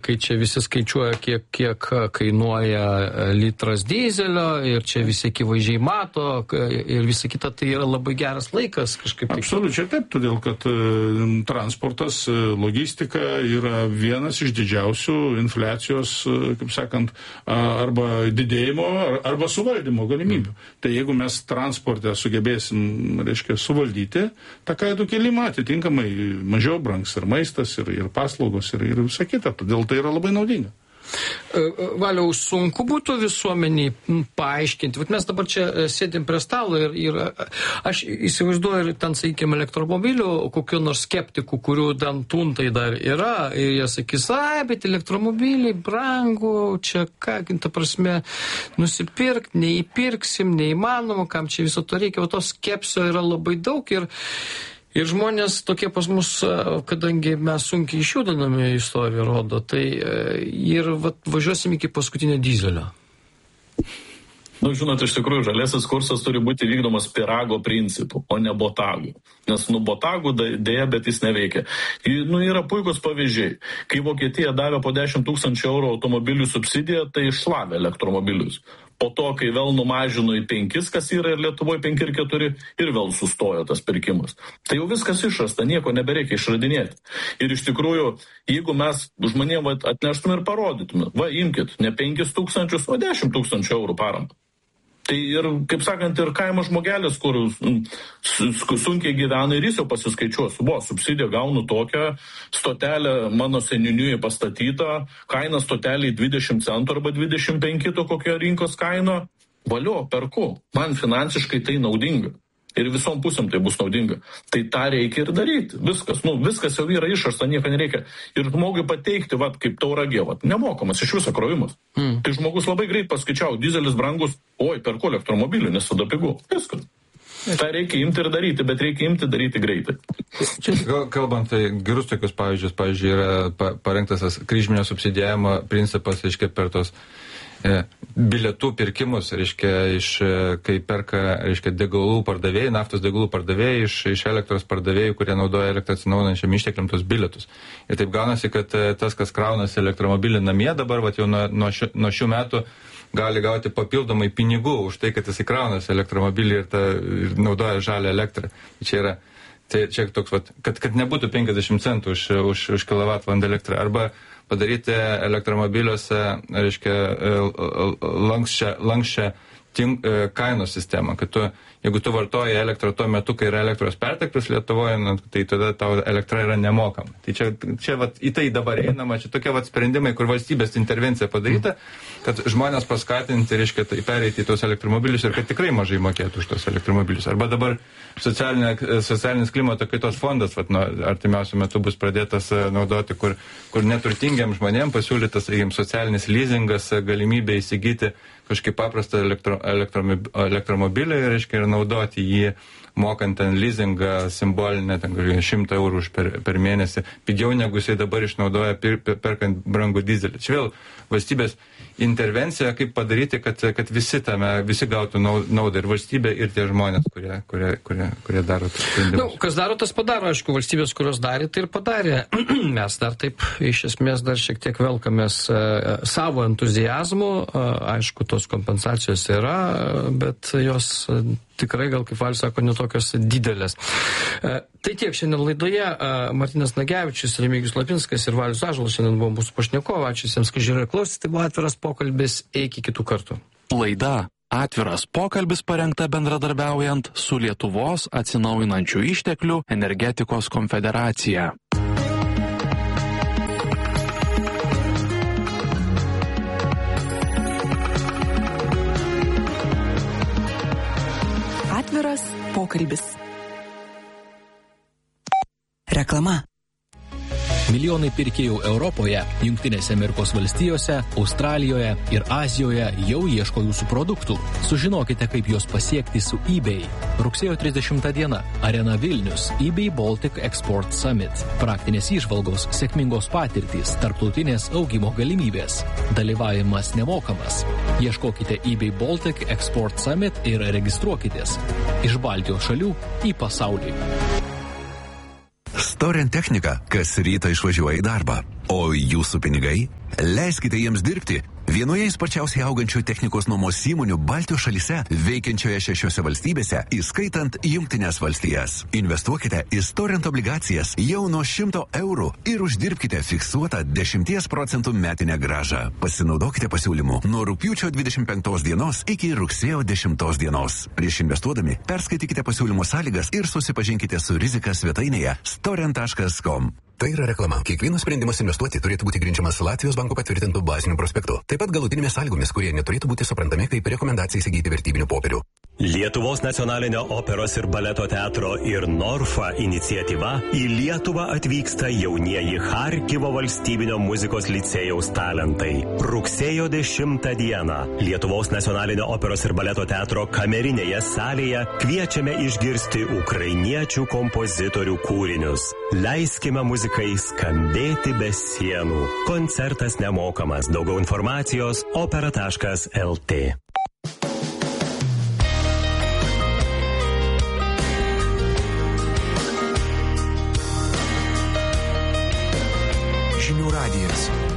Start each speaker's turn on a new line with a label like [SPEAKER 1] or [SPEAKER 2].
[SPEAKER 1] kai čia visi skaičiuoja, kiek kainuoja litras dyzelio ir čia visi akivaizdžiai mato ir visa kita, tai yra labai geras laikas kažkaip.
[SPEAKER 2] Absoliučiai taip, todėl kad transportas, logistika yra vienas iš didžiausių infliacijos, kaip sakant, arba didėjimo, arba suvaldymo galimybių. Tai jeigu mes transporte sugebėsim, reiškia, suvaldyti tą kainų kėlimą, atitinkamai mažiau brangs ir maistas, ir paslaugos, ir visa kita. Todėl tai yra labai naudinga.
[SPEAKER 1] Valiau, sunku būtų visuomeniai paaiškinti. Vat mes dabar čia sėdim prie stalo ir aš įsivaizduoju ir ten, sakykime, elektromobilių, kokių nors skeptikų, kurių ten tuntai dar yra, ir jie sakys, bet elektromobiliai brangu, čia ką, ta prasme, nusipirkt, neįpirksim, neįmanoma, kam čia viso to reikia, o tos skepsio yra labai daug ir žmonės tokie pas mus, kadangi mes sunkiai išjudiname, istorija rodo, tai ir važiuosim iki paskutinio dyzelio.
[SPEAKER 3] Žinot, iš tikrųjų, žalėsis kursas turi būti vykdomas pyrago principu, o ne botagų. Nes botagų dėja, bet jis neveikia. Yra puikus pavyzdžiai. Kai Vokietija davė po 10 000 eurų automobilių subsidiją, tai iššlavė elektromobilius. Po to, kai vėl numažino į 5, kas yra ir Lietuvoje 5 ir 4, ir vėl sustojo tas pirkimas. Tai jau viskas išrasta, nieko nebereikia išradinėti. Ir iš tikrųjų, jeigu mes žmonėm atneštume ir parodytume, imkit, ne 5 000, o 10 000 eurų paramą. Tai ir, kaip sakant, ir kaimo žmogelis, kur sunkiai gyvena ir jis jau pasiskaičiuos. Subsidiją gaunu tokią, stotelę mano seniūnijoje pastatytą, kaina stoteliai 20 centų arba 25 to kokia rinkos kaina. Valio, perku. Man finansiškai tai naudinga. Ir visom pusėm tai bus naudinga. Tai tą reikia ir daryti. Viskas. Viskas jau yra išrasta, nieko nereikia. Ir žmogui pateikti, kaip Tauragė, nemokamas iš viso krovimas. Tai žmogus labai greit paskaičiavo, dizelis brangus, perku elektromobilį, nes tada pigu. Viskas. Tai reikia imti ir daryti, bet reikia imti daryti greitai.
[SPEAKER 4] Čia, kalbant, tai gerus tokius pavyzdžius, yra parengtas kryžminio subsidijavimo principas, reiškia, per tos bilietų pirkimus, reiškia, kai perka, reiškia, degalų pardavėjai, naftos degalų pardavėjai iš elektros pardavėjų, kurie naudoja elektrą atsinaujinančiam ištekliam tos bilietus. Ir taip gaunasi, kad tas, kas kraunasi elektromobilį namie dabar, jau nuo šių metų gali gauti papildomai pinigų už tai, kad jis įkraunasi elektromobilį ir naudoja žalią elektrą. Čia toks, kad nebūtų 50 centų už kilovatvalandę elektrą. Arba padaryti elektromobiliuose, reiškia, lankščią kainos sistemą, kad jeigu tu vartoji elektrą tuo metu, kai yra elektros perteklius Lietuvoje, tai tada tau elektra yra nemokama. Tai čia į tai dabar einama, čia tokie sprendimai, kur valstybės intervencija padaryta, kad žmonės paskatinti, reiškia, tai pereiti į tos elektromobilius ir kad tikrai mažai mokėtų už tos elektromobilius. Arba dabar socialinis klimato kaitos fondas artimiausiu metu bus pradėtas naudoti, kur neturtingiam žmonėm pasiūlytas, socialinis leasingas, galimybė įsigyti kažkaip paprastą elektromobilį, reiškia, ir naudoti jį, mokant ten leasingą simbolinę, 100 eurų per mėnesį, pigiau negu jisai dabar išnaudoja perkant brangų dizelį. Čia vėl valstybės intervencija, kaip padaryti, kad visi gautų naudą, ir valstybė, ir tie žmonės, kurie daro tas sprendimus.
[SPEAKER 1] Kas daro, tas padaro, aišku, valstybės, kurios darė, tai ir padarė. Mes dar taip, iš esmės, dar šiek tiek velkamės savo entuziazmu, aišku, tos kompensacijos yra, bet jos tikrai, gal kaip Valius sako, netokios didelės. Tai tiek šiandien laidoje. Martynas Nagevičius, Remigijus Lapinskas ir Valius Ąžuolas šiandien buvo mūsų pašnekovai. Ačiū visiems, kad žiūrėjo ir klausėte. Tai buvo Atviras pokalbis. Iki kitų kartų.
[SPEAKER 5] Laida Atviras pokalbis parengta bendradarbiaujant su Lietuvos atsinaujinančių išteklių energetikos konfederacija.
[SPEAKER 6] Atviras pokalbis. Reklama.
[SPEAKER 7] Milijonai pirkėjų Europoje, Jungtinėse Amerikos valstijose, Australijoje ir Azijoje jau ieško jūsų produktų. Sužinokite, kaip juos pasiekti su eBay. Rugsėjo 30 diena. Arena Vilnius. eBay Baltic Export Summit. Praktinės įžvalgos, sėkmingos patirtys, tarptautinės augimo galimybės. Dalyvavimas nemokamas. Ieškokite eBay Baltic Export Summit ir registruokitės. Iš Baltijos šalių į pasaulį.
[SPEAKER 8] Storent technika, kas rytą išvažiuoja į darbą. O jūsų pinigai? Leiskite jiems dirbti. Vienoje sparčiausiai augančių technikos nuomos įmonių Baltijos šalyse, veikiančioje 6 valstybėse, įskaitant Jungtines valstijas. Investuokite į Storent obligacijas jau nuo 100 eurų ir uždirbkite fiksuotą 10% metinę grąžą. Pasinaudokite pasiūlymu nuo rugpjūčio 25 dienos iki rugsėjo 10 dienos. Prieš investuodami perskaitykite pasiūlymo sąlygas ir susipažinkite su rizika svetainėje storent.com. Tai yra reklama. Kiekvienas sprendimas investuoti turėtų būti grindžiamas Latvijos banko patvirtintų bazinių prospektų. Taip pat galutinėmis sąlygomis, kurie neturėtų būti suprantami kaip rekomendacija įsigyti vertybinių popierių.
[SPEAKER 9] Lietuvos nacionalinio operos ir baleto teatro ir Norfa iniciatyva į Lietuvą atvyksta jaunieji Charkivo valstybinio muzikos licėjaus talentai. Rugsėjo 10 dieną Lietuvos nacionalinio operos ir baleto teatro kamerinėje salėje kviečiame išgirsti ukrainiečių kompozitorių kūrinius. Leiskime muzikai skambėti be sienų. Koncertas nemokamas. Daugiau informacijos opera.lt.
[SPEAKER 10] Žinių radijas.